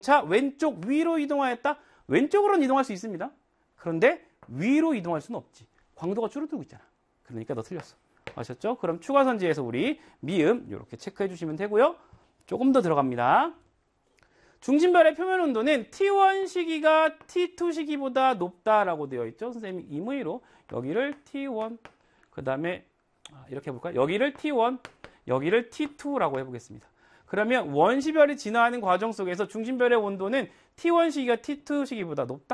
자, 왼쪽 위로 이동하였다. 왼쪽으로는 이동할 수 있습니다. 그런데 위로 이동할 수는 없지. 광도가 줄어들고 있잖아. 그러니까 너 틀렸어. 아셨죠? 그럼 추가선지에서 우리 미음 이렇게 체크해 주시면 되고요. 조금 더 들어갑니다. 중심별의 표면 온도는 T1 시기가 T2 시기보다 높다라고 되어 있죠. 선생님이 임의로 여기를 T1, 그 다음에 이렇게 해볼까요? 여기를 T1, 여기를 T2라고 해보겠습니다. 그러면 원시별이 진화하는 과정 속에서 중심별의 온도는 T1 시기가 T2 시기보다 높다?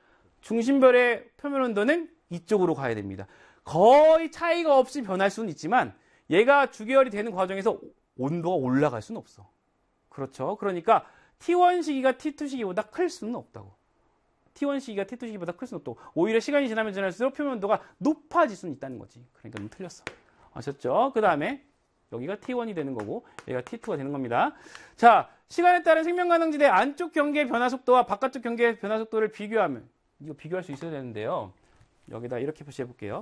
중심별의 표면 온도는 이쪽으로 가야 됩니다. 거의 차이가 없이 변할 수는 있지만 얘가 주계열이 되는 과정에서 온도가 올라갈 수는 없어. 그렇죠? 그러니까 T1 시기가 T2 시기보다 클 수는 없다고. T1 시기가 T2 시기보다 클 수는 없다고. 오히려 시간이 지나면 지날수록 표면 온도가 높아질 수는 있다는 거지. 그러니까 좀 틀렸어. 아셨죠? 그 다음에 여기가 T1이 되는 거고 얘가 T2가 되는 겁니다. 자, 시간에 따른 생명가능지대 안쪽 경계의 변화 속도와 바깥쪽 경계의 변화 속도를 비교하면 이거 비교할 수 있어야 되는데요. 여기다 이렇게 표시해 볼게요.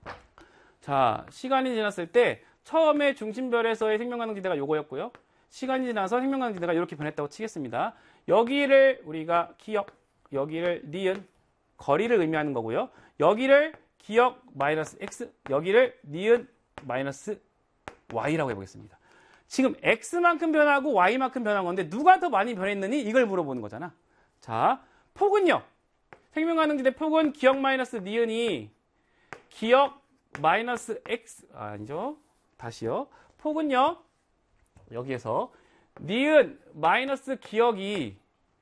자, 시간이 지났을 때 처음에 중심별에서의 생명가능지대가 요거였고요. 시간이 지나서 생명가능지대가 이렇게 변했다고 치겠습니다. 여기를 우리가 기억, 여기를 니은, 거리를 의미하는 거고요. 여기를 기억 마이너스 x, 여기를 니은 마이너스 y라고 해보겠습니다. 지금 x만큼 변하고 y만큼 변한 건데 누가 더 많이 변했느니 이걸 물어보는 거잖아. 자, 폭은요. 생명가능지대 폭은 기억 마이너스 니은이 기억 마이너스 x, 아니죠. 다시요. 폭은요. 여기에서 니은 마이너스 기억이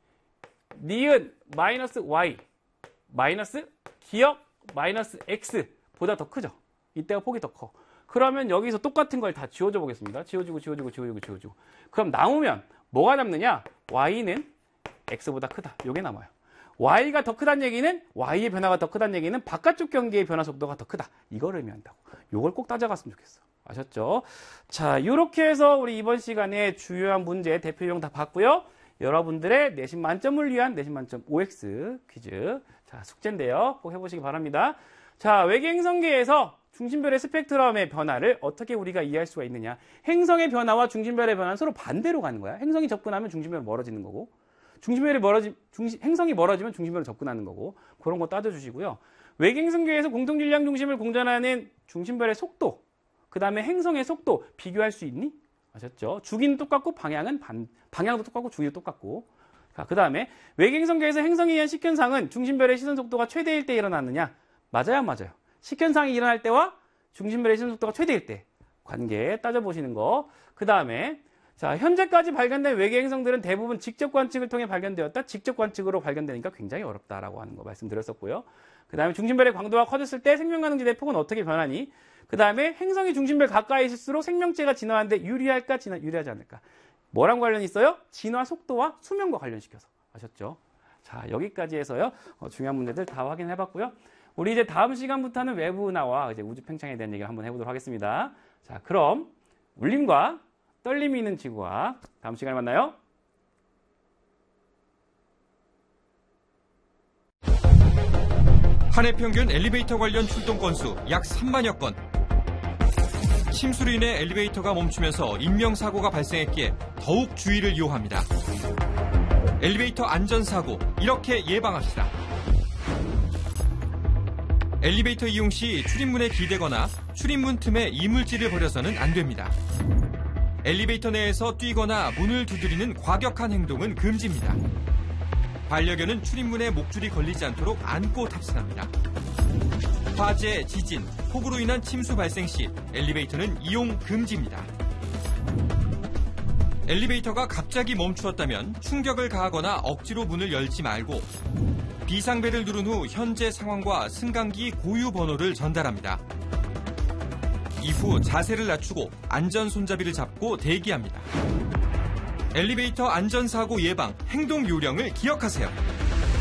니은 마이너스 y 마이너스 기억 마이너스 x보다 더 크죠. 이때가 폭이 더 커. 그러면 여기서 똑같은 걸 다 지워줘 보겠습니다. 지워주고 지워주고 지워주고 지워주고. 그럼 남으면 뭐가 남느냐? y는 x보다 크다. 요게 남아요. y가 더 크다는 얘기는 y의 변화가 더 크다는 얘기는 바깥쪽 경계의 변화 속도가 더 크다. 이걸 의미한다고. 요걸 꼭 따져갔으면 좋겠어. 아셨죠? 자, 이렇게 해서 우리 이번 시간에 주요한 문제 대표용 다 봤고요. 여러분들의 내신 만점을 위한 내신 만점 OX 퀴즈. 자, 숙제인데요. 꼭 해보시기 바랍니다. 자, 외계 행성계에서 중심별의 스펙트럼의 변화를 어떻게 우리가 이해할 수가 있느냐. 행성의 변화와 중심별의 변화는 서로 반대로 가는 거야. 행성이 접근하면 중심별은 멀어지는 거고, 행성이 멀어지면 중심별로 접근하는 거고, 그런 거 따져주시고요. 외계 행성계에서 공통질량 중심을 공전하는 중심별의 속도, 그 다음에 행성의 속도 비교할 수 있니? 아셨죠? 주기는 똑같고 방향도 똑같고 주기도 똑같고. 자, 그 다음에 외계 행성계에서 행성에 의한 식현상은 중심별의 시선 속도가 최대일 때 일어나느냐? 맞아요, 맞아요. 식현상이 일어날 때와 중심별의 시선 속도가 최대일 때 관계 따져보시는 거. 그 다음에 자, 현재까지 발견된 외계 행성들은 대부분 직접 관측을 통해 발견되었다. 직접 관측으로 발견되니까 굉장히 어렵다라고 하는 거 말씀드렸었고요. 그 다음에 중심별의 광도가 커졌을 때 생명가능지대 폭은 어떻게 변하니? 그 다음에 행성이 중심별 가까이 있을수록 생명체가 진화하는데 유리할까, 유리하지 않을까? 뭐랑 관련이 있어요? 진화 속도와 수명과 관련시켜서. 아셨죠? 자, 여기까지 해서요. 중요한 문제들 다 확인해봤고요. 우리 이제 다음 시간부터는 외부 은하와 이제 우주 팽창에 대한 얘기를 한번 해보도록 하겠습니다. 자, 그럼 울림과 떨림이 있는 지구와 다음 시간에 만나요. 한 해 평균 엘리베이터 관련 출동 건수 약 3만여 건. 침수로 인해 엘리베이터가 멈추면서 인명사고가 발생했기에 더욱 주의를 요합니다. 엘리베이터 안전사고 이렇게 예방합시다. 엘리베이터 이용 시 출입문에 기대거나 출입문 틈에 이물질을 버려서는 안 됩니다. 엘리베이터 내에서 뛰거나 문을 두드리는 과격한 행동은 금지입니다. 반려견은 출입문에 목줄이 걸리지 않도록 안고 탑승합니다. 화재, 지진, 폭우로 인한 침수 발생 시 엘리베이터는 이용 금지입니다. 엘리베이터가 갑자기 멈추었다면 충격을 가하거나 억지로 문을 열지 말고 비상벨을 누른 후 현재 상황과 승강기 고유 번호를 전달합니다. 이후 자세를 낮추고 안전 손잡이를 잡고 대기합니다. 엘리베이터 안전사고 예방 행동 요령을 기억하세요.